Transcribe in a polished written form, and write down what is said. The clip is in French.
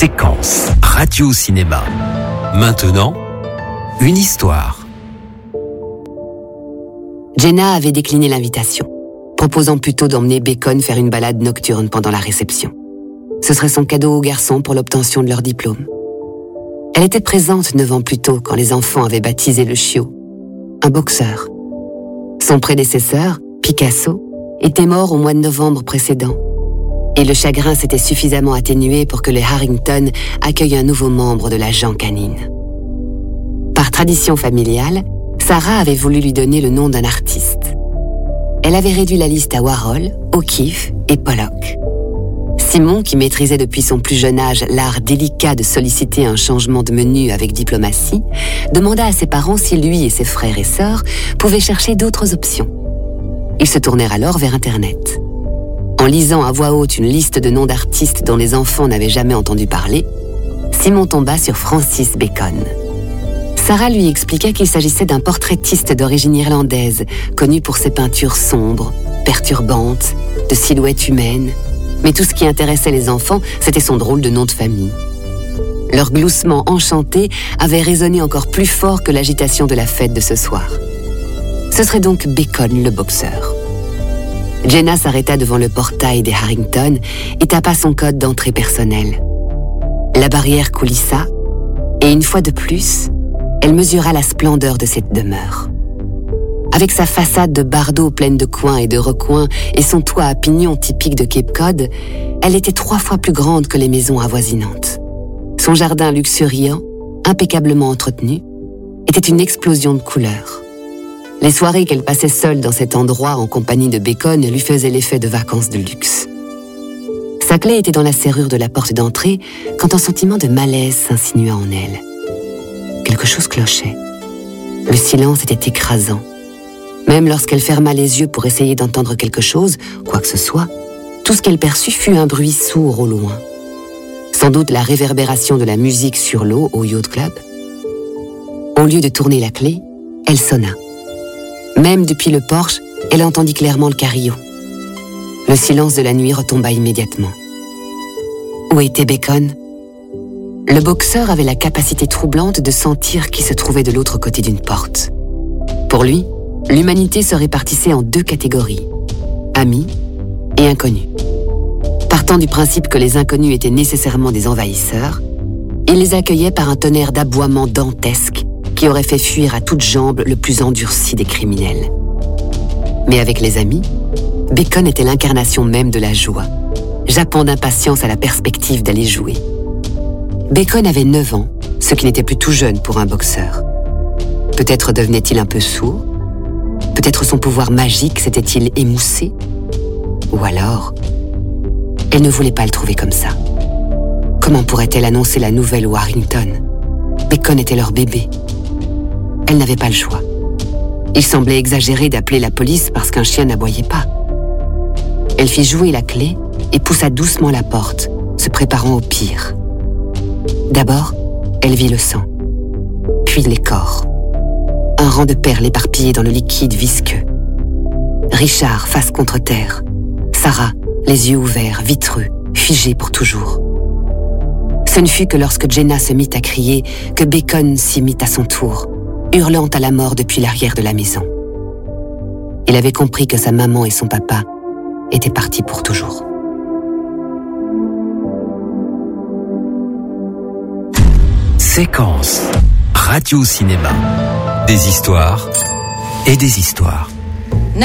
Séquence radio-cinéma. Maintenant, une histoire. Jenna avait décliné l'invitation, proposant plutôt d'emmener Bacon faire une balade nocturne pendant la réception. Ce serait son cadeau aux garçons pour l'obtention de leur diplôme. Elle était présente 9 ans plus tôt quand les enfants avaient baptisé le chiot, un boxeur. Son prédécesseur, Picasso, était mort au mois de novembre précédent. Et le chagrin s'était suffisamment atténué pour que les Harrington accueillent un nouveau membre de la gent canine. Par tradition familiale, Sarah avait voulu lui donner le nom d'un artiste. Elle avait réduit la liste à Warhol, O'Keeffe et Pollock. Simon, qui maîtrisait depuis son plus jeune âge l'art délicat de solliciter un changement de menu avec diplomatie, demanda à ses parents si lui et ses frères et sœurs pouvaient chercher d'autres options. Ils se tournèrent alors vers Internet. En lisant à voix haute une liste de noms d'artistes dont les enfants n'avaient jamais entendu parler, Simon tomba sur Francis Bacon. Sarah lui expliqua qu'il s'agissait d'un portraitiste d'origine irlandaise, connu pour ses peintures sombres, perturbantes, de silhouettes humaines. Mais tout ce qui intéressait les enfants, c'était son drôle de nom de famille. Leur gloussement enchanté avait résonné encore plus fort que l'agitation de la fête de ce soir. Ce serait donc Bacon le boxeur. Jenna s'arrêta devant le portail des Harrington et tapa son code d'entrée personnel. La barrière coulissa, et une fois de plus, elle mesura la splendeur de cette demeure. Avec sa façade de bardeaux pleine de coins et de recoins et son toit à pignons typique de Cape Cod, elle était 3 fois plus grande que les maisons avoisinantes. Son jardin luxuriant, impeccablement entretenu, était une explosion de couleurs. Les soirées qu'elle passait seule dans cet endroit en compagnie de Bacon lui faisaient l'effet de vacances de luxe. Sa clé était dans la serrure de la porte d'entrée quand un sentiment de malaise s'insinua en elle. Quelque chose clochait. Le silence était écrasant. Même lorsqu'elle ferma les yeux pour essayer d'entendre quelque chose, quoi que ce soit, tout ce qu'elle perçut fut un bruit sourd au loin. Sans doute la réverbération de la musique sur l'eau au Yacht Club. Au lieu de tourner la clé, elle sonna. Même depuis le porche, elle entendit clairement le carillon. Le silence de la nuit retomba immédiatement. Où était Bacon ? Le boxeur avait la capacité troublante de sentir qui se trouvait de l'autre côté d'une porte. Pour lui, l'humanité se répartissait en 2 catégories, amis et inconnus. Partant du principe que les inconnus étaient nécessairement des envahisseurs, il les accueillait par un tonnerre d'aboiements dantesques qui aurait fait fuir à toutes jambes le plus endurci des criminels. Mais avec les amis, Bacon était l'incarnation même de la joie, jappant d'impatience à la perspective d'aller jouer. Bacon avait 9 ans, ce qui n'était plus tout jeune pour un boxeur. Peut-être devenait-il un peu sourd ? Peut-être son pouvoir magique s'était-il émoussé ? Ou alors, elle ne voulait pas le trouver comme ça. Comment pourrait-elle annoncer la nouvelle aux Harrington ? Bacon était leur bébé. Elle n'avait pas le choix. Il semblait exagéré d'appeler la police parce qu'un chien n'aboyait pas. Elle fit jouer la clé et poussa doucement la porte, se préparant au pire. D'abord, elle vit le sang, puis les corps. Un rang de perles éparpillées dans le liquide visqueux. Richard face contre terre. Sarah, les yeux ouverts, vitreux, figés pour toujours. Ce ne fut que lorsque Jenna se mit à crier que Bacon s'y mit à son tour, hurlant à la mort depuis l'arrière de la maison. Il avait compris que sa maman et son papa étaient partis pour toujours. Séquence radio-cinéma. Des histoires et des histoires.